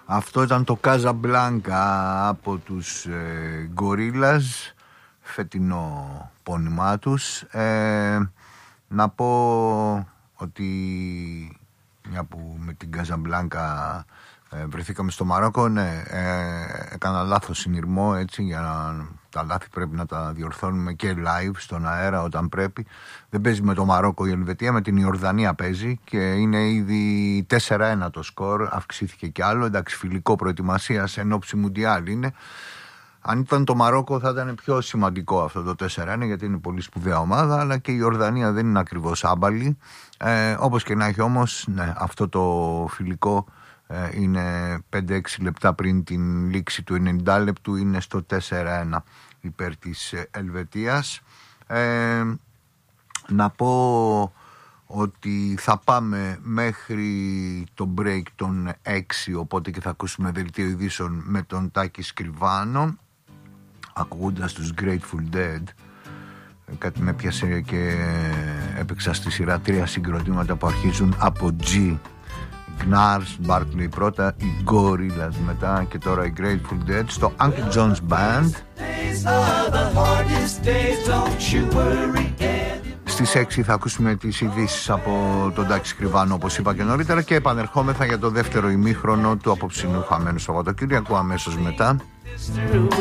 Αυτό ήταν το Casablanca από τους Gorillaz, φετινό πόνημά τους. Να πω ότι μια που με την Casablanca βρεθήκαμε στο Μαρόκο, ναι, έκανα λάθος συνειρμό, έτσι, για να τα λάθη πρέπει να τα διορθώνουμε και live στον αέρα όταν πρέπει. Δεν παίζει με το Μαρόκο η Ελβετία, με την Ιορδανία παίζει και είναι ήδη 4-1 το σκορ, αυξήθηκε κι άλλο, εντάξει, φιλικό προετοιμασίας εν ώψη Μουντιάλ είναι. Αν ήταν το Μαρόκο θα ήταν πιο σημαντικό αυτό το 4-1, γιατί είναι πολύ σπουδαία ομάδα, αλλά και η Ιορδανία δεν είναι ακριβώς άμπαλη. Όπως και να έχει όμως, ναι, αυτό το φιλικό είναι 5-6 λεπτά πριν την λήξη του 90 λεπτού, είναι στο 4-1 υπέρ της Ελβετίας. Να πω ότι θα πάμε μέχρι το break των 6, οπότε και θα ακούσουμε δελτίο ειδήσεων με τον Τάκη Σκριβάνο, ακούγοντας τους Grateful Dead. Κάτι με πιάσε και έπαιξα στη σειρά 3 συγκροτήματα που αρχίζουν από G. Gnars, Barkley πρώτα, οι Gorillaz μετά και τώρα οι Grateful Dead στο Uncle John's Band. Στις 6 θα ακούσουμε τις ειδήσεις από τον Τάκη Σκριβάνο, όπως είπα και νωρίτερα, και επανερχόμεθα για το δεύτερο ημίχρονο του απόψινού χαμένου Σαββατοκύριακου αμέσως μετά.